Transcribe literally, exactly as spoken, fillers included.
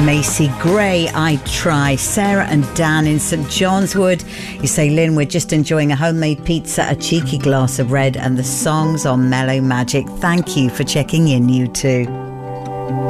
Macy Gray, I Try. Sarah and Dan in St John's Wood. You say, Lynn, we're just enjoying a homemade pizza, a cheeky glass of red, and the songs on Mellow Magic. Thank you for checking in, you two.